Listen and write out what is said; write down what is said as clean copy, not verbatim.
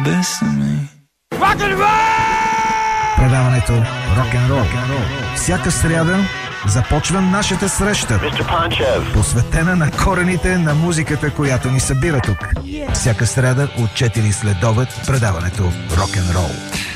бесами. Предаването рок-н-рол. Всяка сряда започва нашата среща, посветена на корените на музиката, която ни събира тук. Всяка сряда от 4 следобед предаването рок-н-рол.